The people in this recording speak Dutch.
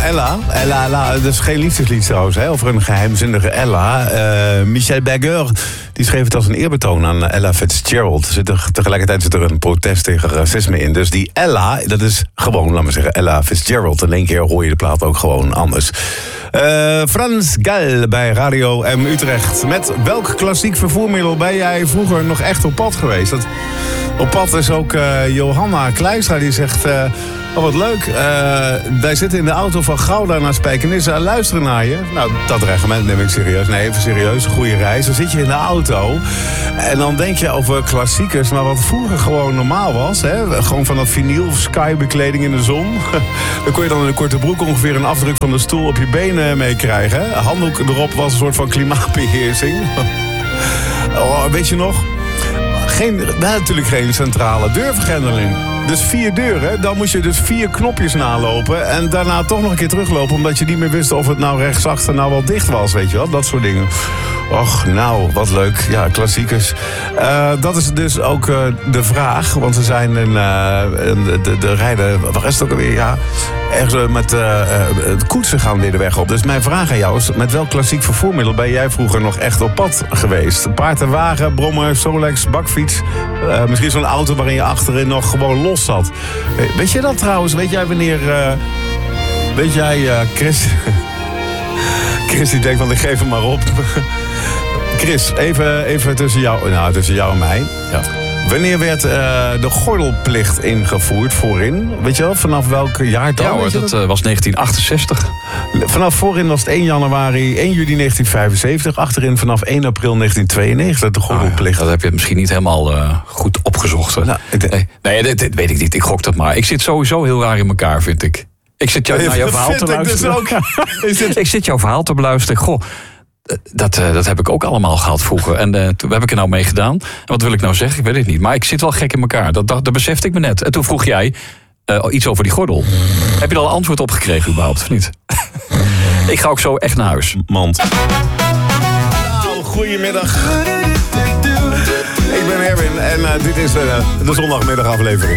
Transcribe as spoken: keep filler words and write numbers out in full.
Ella. Ella, Ella, dat is geen liefdeslied trouwens, hè, over een geheimzinnige Ella. Uh, Michel Berger, die schreef het als een eerbetoon aan Ella Fitzgerald. Zit er, tegelijkertijd zit er een protest tegen racisme in. Dus die Ella, dat is gewoon, laten we zeggen, Ella Fitzgerald. In één keer hoor je de plaat ook gewoon anders. Uh, Frans Gal bij Radio M Utrecht. Met welk klassiek vervoermiddel ben jij vroeger nog echt op pad geweest? Dat, op pad is ook uh, Johanna Kleistra, die zegt... Uh, oh, wat leuk. Uh, wij zitten in de auto van Gouda naar Spijkenisse en luisteren naar je. Nou, dat reglement neem ik serieus. Nee, even serieus. Een goede reis. Dan zit je in de auto en dan denk je over klassiekers. Maar wat vroeger gewoon normaal was, hè? Gewoon van dat vinyl of skybekleding in de zon. Dan kon je dan in een korte broek ongeveer een afdruk van de stoel op je benen meekrijgen. Een handdoek erop was een soort van klimaatbeheersing. Oh, weet je nog? Geen, natuurlijk geen centrale deurvergrendeling. Dus vier deuren, dan moest je dus vier knopjes nalopen... en daarna toch nog een keer teruglopen... omdat je niet meer wist of het nou rechtsachter nou wel dicht was, weet je wel. Dat soort dingen. Och, nou, wat leuk. Ja, klassiekers. Uh, dat is dus ook uh, de vraag. Want ze zijn in, uh, de, de, de rijden... Waar is het ook alweer? Ja, ergens met uh, uh, koetsen gaan weer de weg op. Dus mijn vraag aan jou is... met welk klassiek vervoermiddel ben jij vroeger nog echt op pad geweest? Paard en wagen, brommer, Solex, bakfiets... Uh, misschien zo'n auto waarin je achterin nog gewoon los zat. Weet je dat trouwens? Weet jij wanneer... Uh, weet jij, uh, Chris... Chris die denkt van, ik geef hem maar op. Chris, even, even tussen jou, nou, tussen jou en mij. Ja. Wanneer werd uh, de gordelplicht ingevoerd voorin? Weet je wel, vanaf welk jaar dan? Ja hoor, dat, dat was negentien achtenzestig. Vanaf voorin was het één januari, één juli negentien vijfenzeventig. Achterin vanaf één april negentien tweeënnegentig, de gordelplicht. Ah, dat heb je misschien niet helemaal uh, goed opgezocht. Hè? Nou, ik, nee, nee dit, dit weet ik niet. Ik gok dat maar. Ik zit sowieso heel raar in elkaar, vind ik. Ik zit jou, naar jouw verhaal te luisteren. Ik, dus ook. ik zit jouw verhaal te beluisteren. Goh, dat, uh, dat heb ik ook allemaal gehad vroeger. En uh, toen heb ik er nou mee gedaan. En wat wil ik nou zeggen? Ik weet het niet. Maar ik zit wel gek in elkaar. Dat, dat, dat besefte ik me net. En toen vroeg jij uh, iets over die gordel. Heb je er al antwoord op gekregen überhaupt, of niet? Ik ga ook zo echt naar huis. Mand. Nou, goedemiddag. Ik ben Erwin en uh, dit is de, de zondagmiddagaflevering.